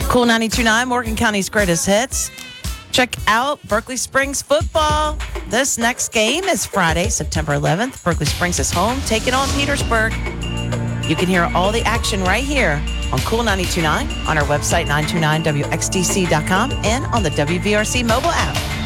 Cool 92.9, Morgan County's greatest hits. Check out Berkeley Springs football. This next game is Friday, September 11th. Berkeley Springs is home, taking on Petersburg. You can hear all the action right here on Cool 92.9, on our website, 929wxdc.com, and on the WVRC mobile app.